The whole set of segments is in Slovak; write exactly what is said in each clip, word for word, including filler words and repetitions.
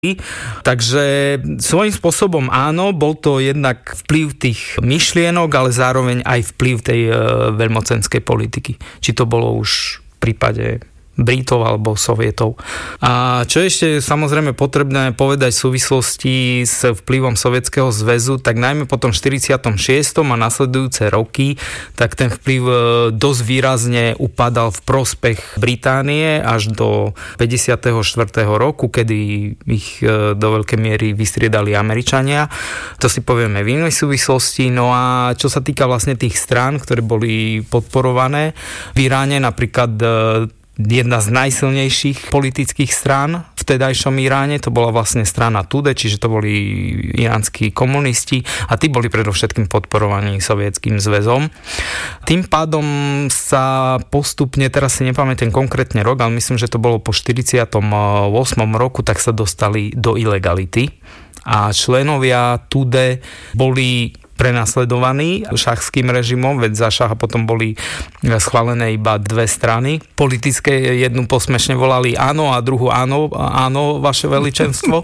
Takže svojím spôsobom áno, bol to jednak vplyv tých myšlienok, ale zároveň aj vplyv tej veľmocenskej politiky.Či to bolo už v prípade Britov alebo Sovietov. A čo ešte samozrejme potrebné povedať v súvislosti s vplyvom Sovietskeho zväzu, tak najmä potom v štyridsiatom šiestom a nasledujúce roky, tak ten vplyv dosť výrazne upadal v prospech Británie až do päťdesiateho štvrtého roku, kedy ich do veľkej miery vystriedali Američania. To si povieme v inej súvislosti. No a čo sa týka vlastne tých strán, ktoré boli podporované v Iráne, napríklad jedna z najsilnejších politických strán v tedajšom Iráne, to bola vlastne strana Tudeh, čiže to boli iránsky komunisti a tí boli predovšetkým podporovaní Sovietským zväzom. Tým pádom sa postupne, teraz si nepamätám konkrétne rok, ale myslím, že to bolo po štyridsiatom ôsmom roku, tak sa dostali do ilegality a členovia Tudeh boli prenasledovaní šachským režimom, veď za šacha potom boli schválené iba dve strany. Politické jednu posmešne volali áno a druhú áno, áno, vaše veličenstvo.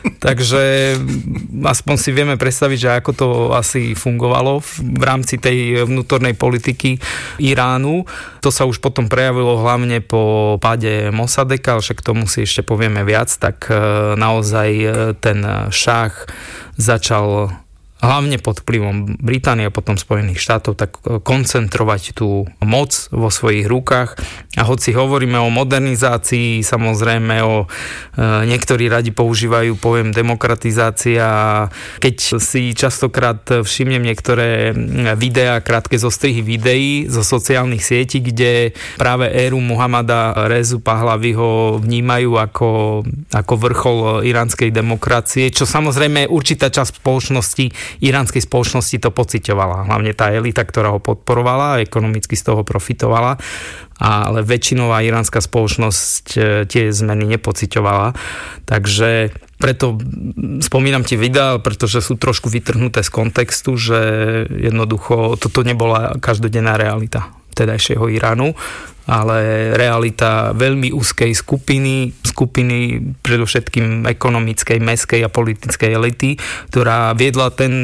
Takže aspoň si vieme predstaviť, že ako to asi fungovalo v rámci tej vnútornej politiky Iránu. To sa už potom prejavilo hlavne po páde Mossadeka, ale však k tomu si ešte povieme viac, tak naozaj ten šach začal hlavne pod vplyvom Británie a potom Spojených štátov, tak koncentrovať tú moc vo svojich rukách. A hoci hovoríme o modernizácii, samozrejme o e, niektorí radi používajú pojem demokratizácia. Keď si častokrát všimnem niektoré videá, krátke zostrihy videí zo sociálnych sietí, kde práve éru Muhammada Rezu Pahlaviho vnímajú ako, ako vrchol iránskej demokracie, čo samozrejme určitá časť spoločnosti iránskej spoločnosti to pociťovala. Hlavne tá elita, ktorá ho podporovala a ekonomicky z toho profitovala, ale väčšinová iránska spoločnosť tie zmeny nepociťovala. Takže preto spomínam tie videá, pretože sú trošku vytrhnuté z kontextu, že jednoducho toto nebola každodenná realita tedajšieho Iránu, ale realita veľmi úzkej skupiny, skupiny predovšetkým ekonomickej, mestskej a politickej elity, ktorá viedla ten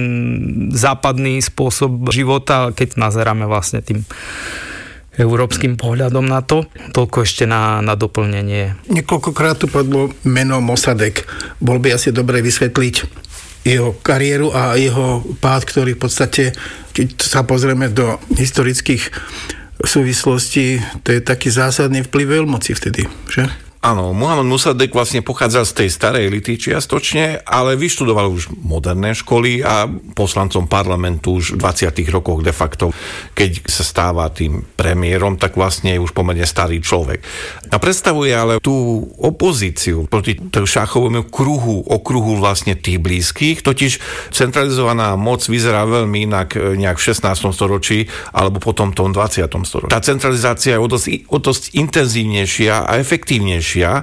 západný spôsob života, keď nazeráme vlastne tým európskym pohľadom na to. Toľko ešte na, na doplnenie. Niekoľkokrát tu padlo meno Mossadegh. Bol by asi dobre vysvetliť jeho kariéru a jeho pád, ktorý v podstate, keď sa pozrieme do historických súvislosti, to je taký zásadný vplyv veľmoci vtedy, že? Áno, Mohammad Mossadegh vlastne pochádzal z tej starej elity čiastočne, ale vyštudoval už moderné školy a poslancom parlamentu už v dvadsiatych rokoch de facto, keď sa stáva tým premiérom, tak vlastne je už pomerne starý človek. A predstavuje ale tú opozíciu proti šachovému kruhu, okruhu vlastne tých blízkych, totiž centralizovaná moc vyzerá veľmi inak nejak v šestnástom storočí alebo potom v tom dvadsiatom storočí. Tá centralizácia je o dosť, o dosť intenzívnejšia a efektívnejšia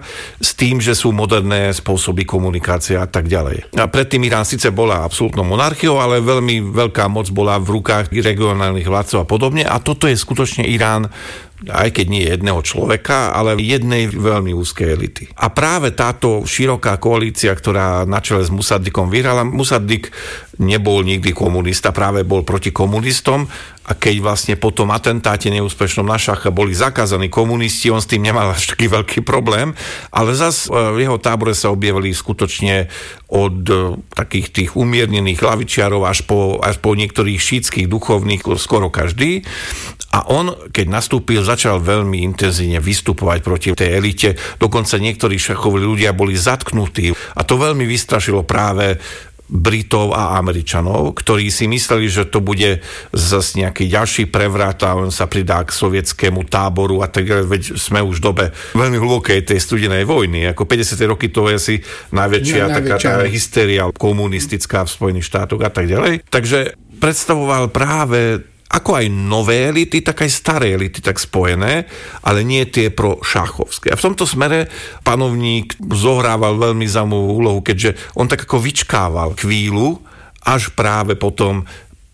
s tým, že sú moderné spôsoby komunikácie a tak ďalej. A predtým Irán síce bola absolútnou monarchiou, ale veľmi veľká moc bola v rukách regionálnych vládcov a podobne. A toto je skutočne Irán, aj keď nie jedného človeka, ale jednej veľmi úzkej elity. A práve táto široká koalícia, ktorá na čele s Mossadeghom vyhrala, Mossadegh nebol nikdy komunista, práve bol proti komunistom a keď vlastne po tom atentáte neúspešnom na šacha boli zakázaní komunisti, on s tým nemal až taký veľký problém, ale zas v jeho tábore sa objavili skutočne od takých tých umiernených lavičiarov až po, až po niektorých šítskych duchovných, skoro každý. A on, keď nastúpil, začal veľmi intenzívne vystupovať proti tej elite. Dokonca niektorí šachoví ľudia boli zatknutí. A to veľmi vystrašilo práve Britov a Američanov, ktorí si mysleli, že to bude zase nejaký ďalší prevrat a on sa pridá k sovietskému táboru a tak ďalej, veď sme už v dobe veľmi hlbokej tej studenej vojny. Ako päťdesiate roky to je asi najväčšia no, taká tá hysteria komunistická v Spojených štátoch a tak ďalej. Takže predstavoval práve ako aj nové elity, tak aj staré elity, tak spojené, ale nie tie pro šachovské. A v tomto smere panovník zohrával veľmi zaujímavú úlohu, keďže on tak ako vyčkával chvíľu, až práve potom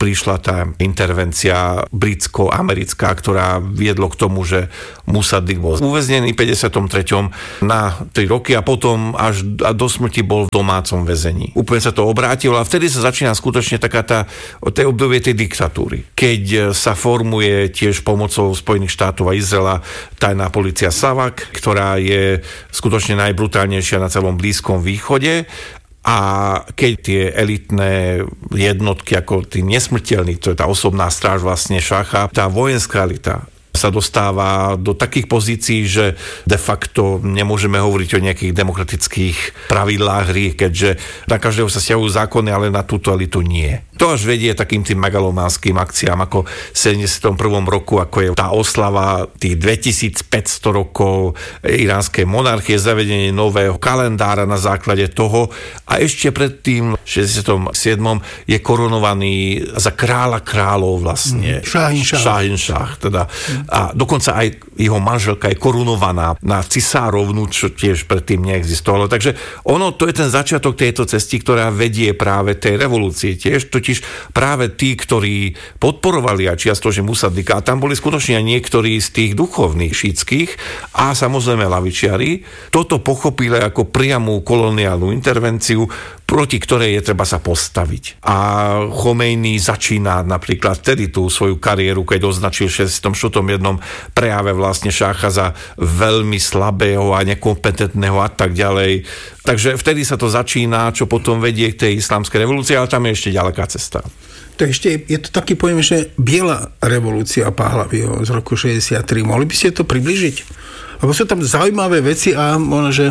prišla tá intervencia britsko-americká, ktorá viedlo k tomu, že Musaddiq bol uväznený v päťdesiatom treťom na tri roky a potom až do smrti bol v domácom väzení. Úplne sa to obrátilo a vtedy sa začína skutočne taká tá, tej obdobie tej diktatúry. Keď sa formuje tiež pomocou Spojených štátov a Izraela tajná polícia SAVAK, ktorá je skutočne najbrutálnejšia na celom Blízkom východe. A keď tie elitné jednotky, ako tí nesmrteľní, to je tá osobná stráž vlastne šacha, tá vojenská elita sa dostáva do takých pozícií, že de facto nemôžeme hovoriť o nejakých demokratických pravidlách hry, keďže na každého sa stiahujú zákony, ale na túto elitu nie. To až vedie takým tým megalománskym akciám, ako v sedemdesiatom prvom roku, ako je tá oslava tých dvetisícpäťsto rokov iránskej monarchie, zavedenie nového kalendára na základe toho a ešte predtým v šesťdesiatom siedmom je korunovaný za kráľa kráľov vlastne. Šahin šah. Šahin šah, teda. A dokonca aj jeho manželka je korunovaná na cisárovnu, čo tiež predtým neexistovalo. Takže ono, to je ten začiatok tejto cesty, ktorá vedie práve tej revolúcie tiež, totiž práve tí, ktorí podporovali a čiastočne Musaddiqa, a tam boli skutočne niektorí z tých duchovných šítskych a samozrejme lavičiari, toto pochopili ako priamú koloniálnu intervenciu, proti ktorej je treba sa postaviť. A Chomejny začína napríklad vtedy tú svoju kariéru, keď označil v šesťdesiatom štvrtom jednom prejave vlastne šácha za veľmi slabého a nekompetentného a tak ďalej. Takže vtedy sa to začína, čo potom vedie k tej islamskej revolúcii, ale tam je ešte ďaleká cesta. To ešte je to taký pojem, že biela revolúcia Pahlaviho z roku šesťdesiattri. Mohli by ste to približiť? Lebo sú tam zaujímavé veci a možno, že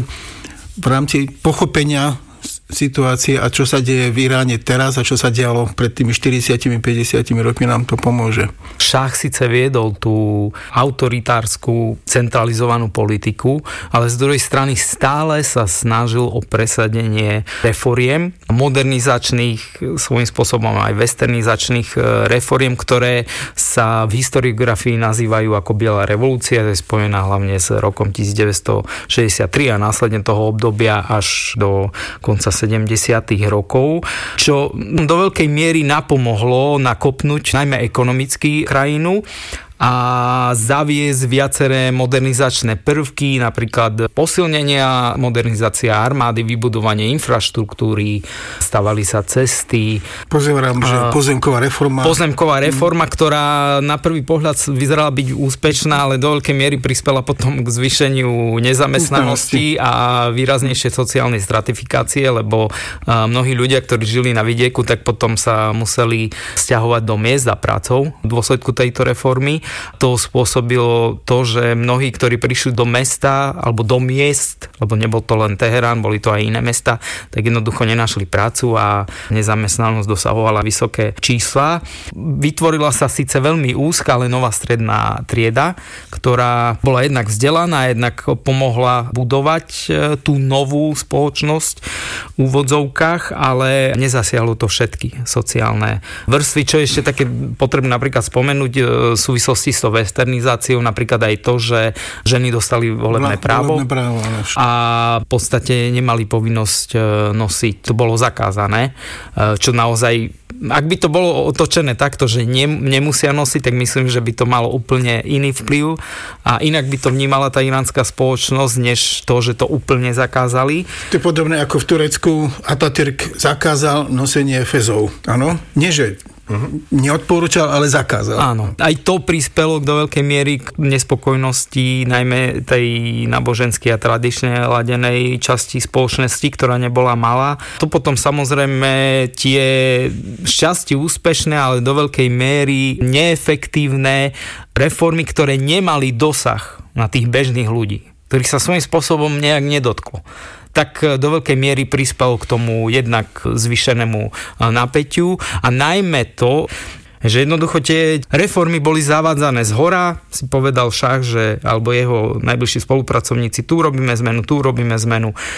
v rámci pochopenia situácie a čo sa deje v Iráne teraz a čo sa dialo pred tými štyridsiatimi päťdesiatimi rokmi nám to pomôže. Šach síce viedol tú autoritárskú centralizovanú politiku, ale z druhej strany stále sa snažil o presadenie reforiem, modernizačných, svojím spôsobom aj westernizačných reforiem, ktoré sa v historiografii nazývajú ako Biela revolúcia, to je spojená hlavne s rokom devätnásťstošesťdesiattri a následne toho obdobia až do konca sedemdesiatych rokov, čo do veľkej miery napomohlo nakopnúť najmä ekonomicky krajinu a zaviesť viaceré modernizačné prvky, napríklad posilnenia, modernizácia armády, vybudovanie infraštruktúry, stavali sa cesty. Pozerám, že pozemková reforma. Pozemková reforma, ktorá na prvý pohľad vyzerala byť úspešná, ale do veľkej miery prispela potom k zvýšeniu nezamestnanosti a výraznejšej sociálnej stratifikácie, lebo mnohí ľudia, ktorí žili na vidieku, tak potom sa museli sťahovať do miest za prácou v dôsledku tejto reformy. To spôsobilo to, že mnohí, ktorí prišli do mesta alebo do miest, lebo nebol to len Teherán, boli to aj iné mesta, tak jednoducho nenašli prácu a nezamestnanosť dosahovala vysoké čísla. Vytvorila sa síce veľmi úzka, ale nová stredná trieda, ktorá bola jednak vzdelaná, jednak pomohla budovať tú novú spoločnosť v úvodzovkách, ale nezasiahlo to všetky sociálne vrstvy, čo je ešte také potrebné napríklad spomenúť v súvislosti s tou westernizáciou, napríklad aj to, že ženy dostali volebné právo, volebné právo a v podstate nemali povinnosť nosiť, to bolo zakázané, čo naozaj, ak by to bolo otočené takto, že ne, nemusia nosiť, tak myslím, že by to malo úplne iný vplyv a inak by to vnímala tá iránska spoločnosť, než to, že to úplne zakázali. To je podobné ako v Turecku Atatürk zakázal nosenie fezov, áno? Nie, že neodporúčal, ale zakázal. Áno. Aj to prispelo do veľkej miery k nespokojnosti najmä tej náboženskej a tradične ladenej časti spoločnosti, ktorá nebola malá. To potom samozrejme tie šťastie úspešné, ale do veľkej miery neefektívne reformy, ktoré nemali dosah na tých bežných ľudí, ktorých sa svojím spôsobom nejak nedotklo, tak do veľkej miery prispelo k tomu jednak zvýšenému napätiu a najmä to, že jednoducho tie reformy boli zavádzané zhora, si povedal Šach, že, alebo jeho najbližší spolupracovníci, tu robíme zmenu, tu robíme zmenu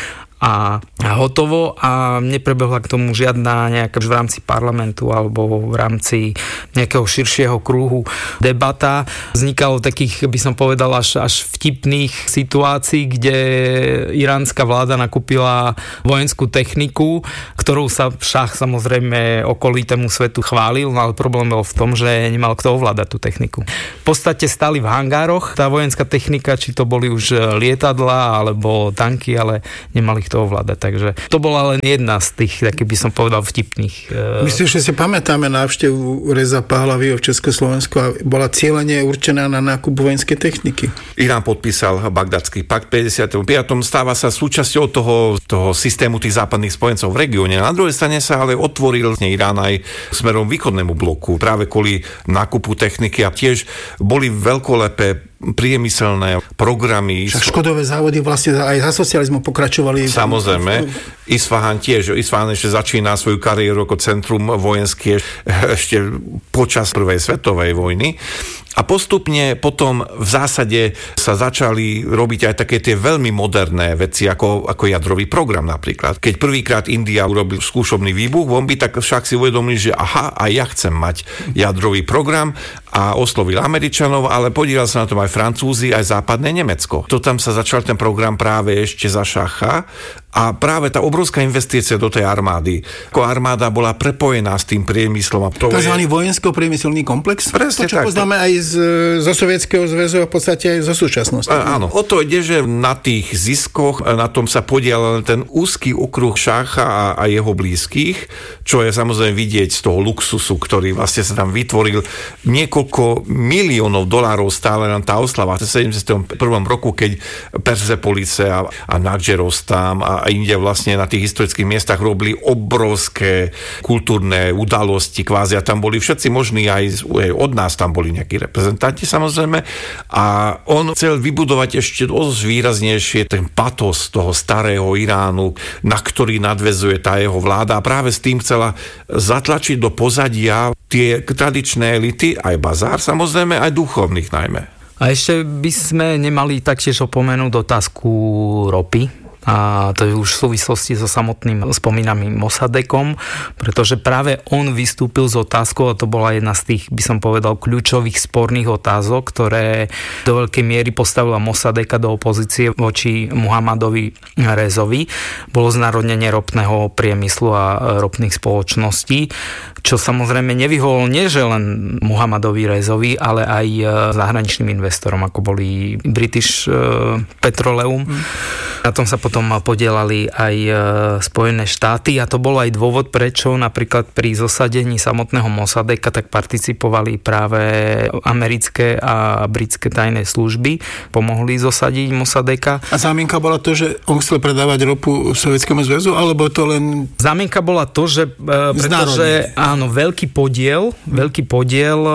a, a hotovo a neprebehla k tomu žiadna nejaká v rámci parlamentu alebo v rámci nejakého širšieho kruhu debata. Vznikalo takých, by som povedal, až, až vtipných situácií, kde iránska vláda nakúpila vojenskú techniku, ktorou sa šach samozrejme okolitému svetu chválil, no ale problém bol v tom, že nemal kto ovládať tú techniku. V podstate stali v hangároch tá vojenská technika, či to boli už lietadlá alebo tanky, ale nemali kto ovládať. Takže to bola len jedna z tých, taký by som povedal, vtipných. Myslím, že si pamätáme návštevu Reza Pahlaviho v Československu a bola cieľene určená na nákup vojenskej techniky. Irán podpísal Bagdadský pakt v päťdesiatom piatom stáva sa súčasťou toho, toho systému tých západných spojencov v regióne. Na druhej strane sa ale otvoril Irán aj smerom východnému bloku, práve kvôli nákupu techniky a tiež boli veľkolepé priemyselné programy. Však škodové závody vlastne aj za socializmu pokračovali. Samozrejme. Isfahan tiež. Isfahan ešte začína svoju kariéru ako centrum vojenské ešte počas prvej svetovej vojny. A postupne potom v zásade sa začali robiť aj také tie veľmi moderné veci, ako, ako jadrový program napríklad. Keď prvýkrát India urobil skúšobný výbuch bomby, tak však si uvedomili, že aha, aj ja chcem mať jadrový program a oslovil Američanov, ale podielal sa na tom aj Francúzi, aj západné Nemecko. To tam sa začal ten program práve ešte za šacha a práve tá obrovská investícia do tej armády. Ako armáda bola prepojená s tým priemyslom. Takzvaný je... vojensko-priemyselný komplex? Presne to, čo tak. poznáme aj z, zo Sovietskeho zväzu a v podstate aj zo súčasnosti. A, áno. O to ide, že na tých ziskoch, na tom sa podielal ten úzky okruh šacha a, a jeho blízkych, čo je samozrejme vidieť z toho luxusu, ktorý vlastne sa tam vytvoril. Niekoľko miliónov dolárov stále na tá oslava. V sedemdesiatom prvom roku, keď Persepolice a, a Nadžerostam a a inde vlastne na tých historických miestach robili obrovské kultúrne udalosti kvázi a tam boli všetci možní, aj, aj od nás tam boli nejakí reprezentanti samozrejme a on chcel vybudovať ešte dosť výraznejšie ten patos toho starého Iránu, na ktorý nadväzuje tá jeho vláda a práve s tým chcela zatlačiť do pozadia tie tradičné elity, aj bazár samozrejme, aj duchovných najmä. A ešte by sme nemali taktiež opomenúť otázku ropy. A to je už v súvislosti so samotným spomínaným Mossadekom, pretože práve on vystúpil s otázkou, a to bola jedna z tých, by som povedal, kľúčových sporných otázok, ktoré do veľkej miery postavila Mossadeka do opozície voči Muhammadovi Rezovi. Bolo znárodnenie ropného priemyslu a ropných spoločností, čo samozrejme nevyhovol nie že len Muhammadovi Rezovi, ale aj zahraničným investorom, ako boli British Petroleum. Mm. Na tom sa potom podielali aj Spojené štáty a to bol aj dôvod, prečo napríklad pri zosadení samotného Mossadeka tak participovali práve americké a britské tajné služby. Pomohli zosadiť Mossadeka. A zámienka bola to, že on chcel predávať ropu Sovietskému zväzu, alebo to len... Zámienka bola to, že pretože áno, veľký podiel, veľký podiel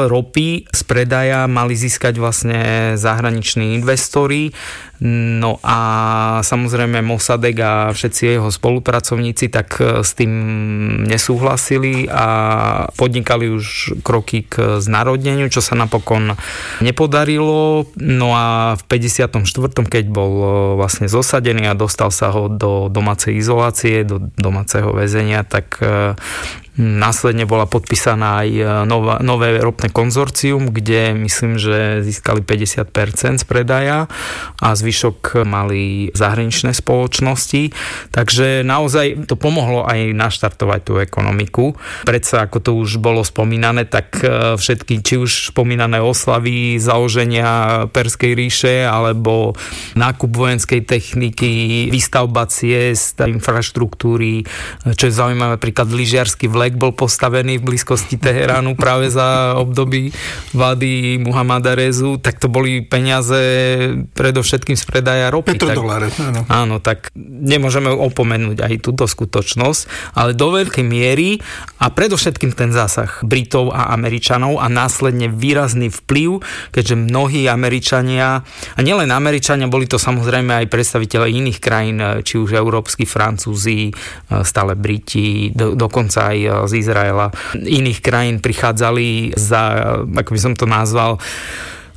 ropy z predaja mali získať vlastne zahraniční investori. No a samozrejme Mossadek a všetci jeho spolupracovníci tak s tým nesúhlasili a podnikali už kroky k znárodneniu, čo sa napokon nepodarilo. No a v päťdesiatom štvrtom keď bol vlastne zosadený a dostal sa ho do domácej izolácie, do domáceho väzenia, tak následne bola podpísaná aj nová, nové ropné konzorcium, kde myslím, že získali päťdesiat percent z predaja a zvyšok mali zahraničné spoločnosti. Takže naozaj to pomohlo aj naštartovať tú ekonomiku. Predsa, ako to už bolo spomínané, tak všetky, či už spomínané oslavy založenia Perskej ríše, alebo nákup vojenskej techniky, výstavba ciest, infraštruktúry, čo je zaujímavé, napríklad lyžiarsky vlek bol postavený v blízkosti Teheránu práve za období vlády Muhammada Rezu, tak to boli peniaze predovšetkým z predaja ropy. Petrodoláre, áno. Áno, tak nemôžeme opomenúť aj túto skutočnosť, ale do veľkej miery a predovšetkým ten zásah Britov a Američanov a následne výrazný vplyv, keďže mnohí Američania, a nielen Američania, boli to samozrejme aj predstavitelia iných krajín, či už európski, Francúzi, stále Briti, do, dokonca aj z Izraela, iných krajín prichádzali za, ako by som to nazval,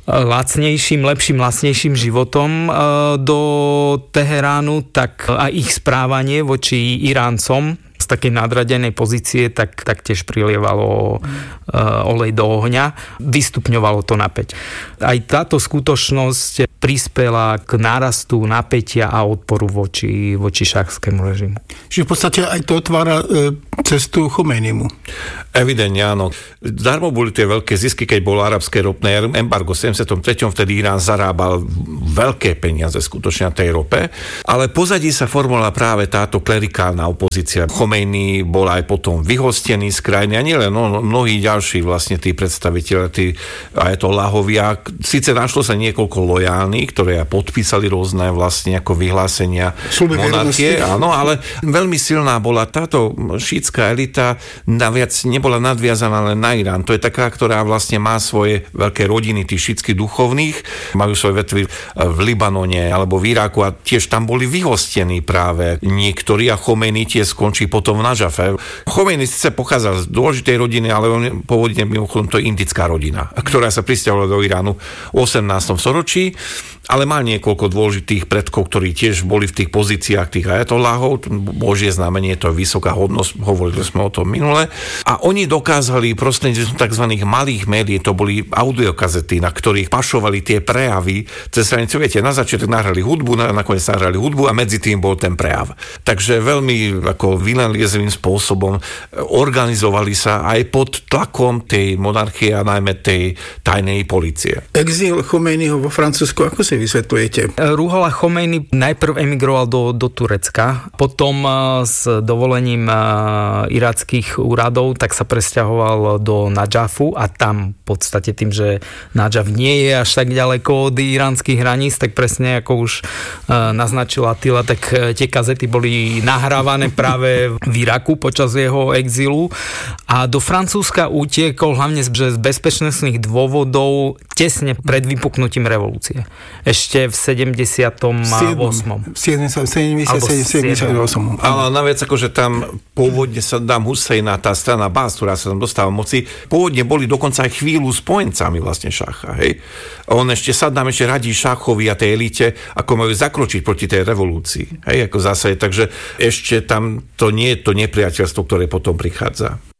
lacnejším, lepším, lacnejším životom do Teheránu, tak aj ich správanie voči Iráncom z takej nadradenej pozície, tak, tak tiež prilievalo olej do ohňa, vystupňovalo to napäť. Aj táto skutočnosť prispela k nárastu napätia a odporu voči, voči šachskému režimu. Čiže v podstate aj to otvára e, cestu Chomejnimu. Evidentne áno. Darmo boli tie veľké zisky, keď bolo arabské ropné embargo v sedemdesiatom treťom vtedy Irán zarábal veľké peniaze skutočne na tej rope, ale pozadí sa formovala práve táto klerikálna opozícia. Chomejni bol aj potom vyhostený z krajiny a nielen no, mnohí ďalší vlastne tí predstaviteľe, tí ajatolláhovia. Síce našlo sa niekoľko lojálnych, ktoré podpísali rôzne vlastne ako vyhlásenia monarchie, áno, ale veľmi silná bola táto šítska elita, naviac nebola nadviazaná len na Irán. To je taká, ktorá vlastne má svoje veľké rodiny tých šítskych duchovných, majú svoje vetvy v Libanone alebo v Iraku a tiež tam boli vyhostení práve niektorí a Chomejni tie skončí potom v Nadžafe. Chomejni síce pochádzal z dôležitej rodiny, ale on pôvodne mimochodom to je indická rodina, ktorá sa prisťahovala do Iránu v osemnástom storočí, ale mal niekoľko dôležitých predkov, ktorí tiež boli v tých pozíciách tých ajatolláhov. Božie znamenie, to je vysoká hodnosť, hovorili sme o tom minule. A oni dokázali prostredníctvom tzv. Malých médií, to boli audiokazety, na ktorých pašovali tie prejavy cez hranicu. Viete, na začiatok nahrali hudbu, nakoniec nahrali hudbu a medzi tým bol ten prejav. Takže veľmi ako vynaliezlivým spôsobom organizovali sa aj pod tlakom tej monarchie a najmä tej tajnej polície. Exil Chomejniho vo Francúzsku, ako si vysvetľujete? Ruhollah Chomejni najprv emigroval do, do Turecka, potom s dovolením irackých úradov tak sa presťahoval do Nadžafu a tam v podstate tým, že Nadžaf nie je až tak ďaleko od iránskych hraníc, tak presne ako už naznačil Attila, tak tie kazety boli nahrávané práve v Iraku počas jeho exilu a do Francúzska utiekol hlavne z bezpečnostných dôvodov tesne pred vypuknutím revolúcie. Ešte v sedemdesiatom ôsmom sedemdesiatosem Ale naviac akože tam pôvodne Saddam Hussein a tá strana Bás, ktorá sa tam dostáva moci, pôvodne boli dokonca aj chvíľu spojencami vlastne šacha, hej. On ešte Saddam ešte radí šachovi a tej elite, ako majú zakročiť proti tej revolúcii, hej, ako zase, takže ešte tam to nie je to nepriateľstvo, ktoré potom prichádza.